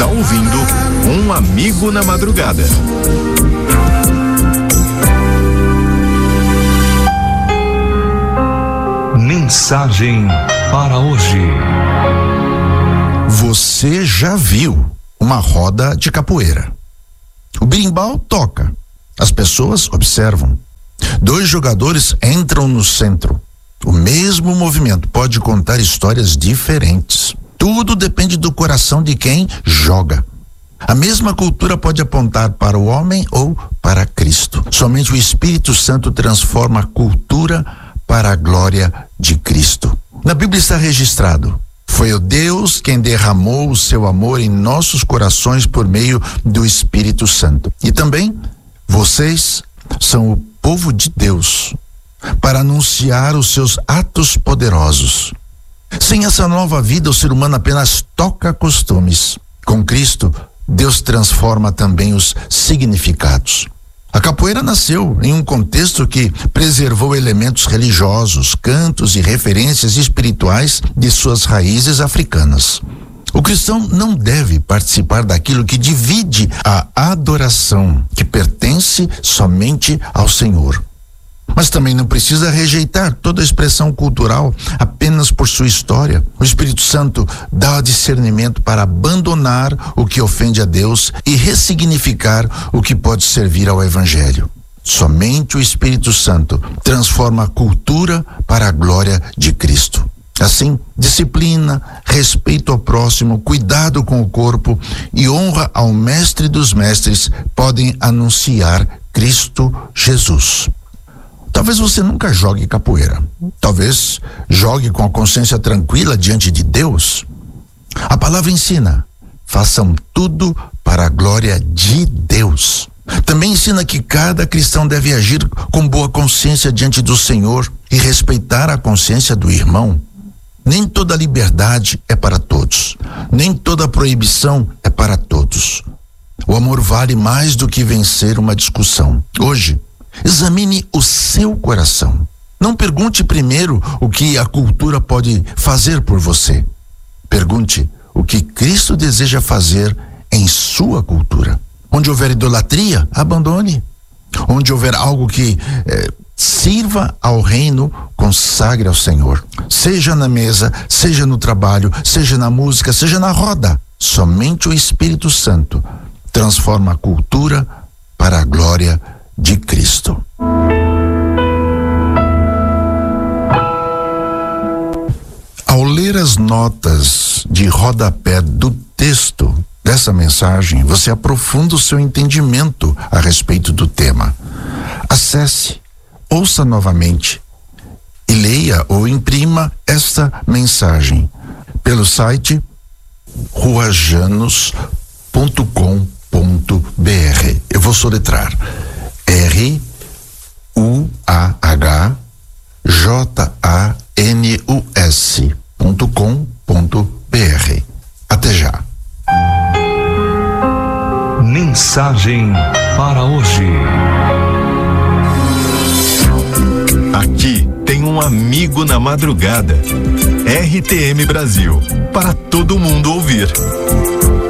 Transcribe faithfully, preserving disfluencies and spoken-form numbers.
está ouvindo Um Amigo na Madrugada. Mensagem para hoje. Você já viu uma roda de capoeira? O berimbau toca, as pessoas observam. Dois jogadores entram no centro. O mesmo movimento pode contar histórias diferentes. Tudo depende do coração de quem joga. A mesma cultura pode apontar para o homem ou para Cristo. Somente o Espírito Santo transforma a cultura para a glória de Cristo. Na Bíblia está registrado: foi o Deus quem derramou o seu amor em nossos corações por meio do Espírito Santo. E também vocês são o povo de Deus para anunciar os seus atos poderosos. Sem essa nova vida, o ser humano apenas toca costumes. Com Cristo, Deus transforma também os significados. A capoeira nasceu em um contexto que preservou elementos religiosos, cantos e referências espirituais de suas raízes africanas. O cristão não deve participar daquilo que divide a adoração, que pertence somente ao Senhor. Mas também não precisa rejeitar toda a expressão cultural apenas por sua história. O Espírito Santo dá discernimento para abandonar o que ofende a Deus e ressignificar o que pode servir ao Evangelho. Somente o Espírito Santo transforma a cultura para a glória de Cristo. Assim, disciplina, respeito ao próximo, cuidado com o corpo e honra ao Mestre dos Mestres podem anunciar Cristo Jesus. Talvez você nunca jogue capoeira. Talvez jogue com a consciência tranquila diante de Deus. A palavra ensina: façam tudo para a glória de Deus. Também ensina que cada cristão deve agir com boa consciência diante do Senhor e respeitar a consciência do irmão. Nem toda liberdade é para todos. Nem toda proibição é para todos. O amor vale mais do que vencer uma discussão. Hoje, examine o seu coração. Não pergunte primeiro o que a cultura pode fazer por você. Pergunte o que Cristo deseja fazer em sua cultura. Onde houver idolatria, abandone. Onde houver algo que eh, sirva ao reino, consagre ao Senhor. Seja na mesa, seja no trabalho, seja na música, seja na roda. Somente o Espírito Santo transforma a cultura para a glória de Cristo. Ao ler as notas de rodapé do texto dessa mensagem, você aprofunda o seu entendimento a respeito do tema. Acesse, ouça novamente e leia ou imprima esta mensagem pelo site ruajanos ponto com ponto b r. Eu vou soletrar: R U A H J A N U S ponto com ponto b r. Até já. Mensagem para hoje. Aqui tem um amigo na madrugada. R T M Brasil, para todo mundo ouvir.